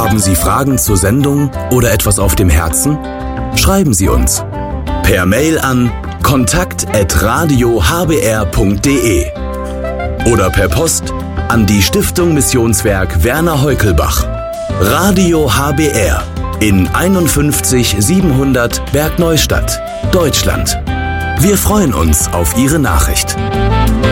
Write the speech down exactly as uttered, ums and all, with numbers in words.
Haben Sie Fragen zur Sendung oder etwas auf dem Herzen? Schreiben Sie uns per Mail an kontakt at radio h b r punkt d e oder per Post an die Stiftung Missionswerk Werner Heukelbach. Radio H B R in einundfünfzig siebenhundert Bergneustadt, Deutschland. Wir freuen uns auf Ihre Nachricht.